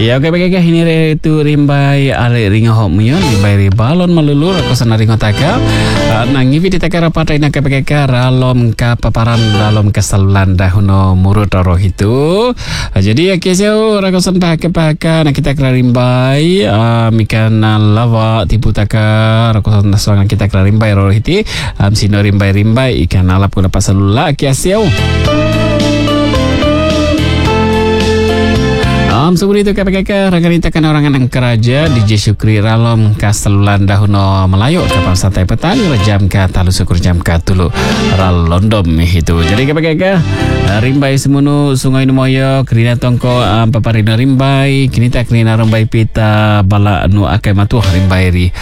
Ya, okay, bagi ini itu rimbai ale ringa hok muyon rimbai balon melulur aku sana ringa taka nangi vidi taka rapatai nak bagi ralom ka paparan ralom kesalulan dahuno murut roh itu. Jadi ya keseu rakosan pakai nak kita rimbai mikan lava tipu taka rakosan nasangan kita rimbai roh itu sino rimbai ikan alap kuna pasalula keseu. Sebelum itu KPKK rakanitakan orangan ang keraja DJ Syukri Ralom Kastelulan Dahuno Melayu kapal santai petang jam ka talu syukur jam ka tulu Ralondom itu. Jadi KPKK rimbai semunu sungai numoyo kerina tongko paparino rimbai kinita kerina rimbai pita bala nu akai matu rimbai ri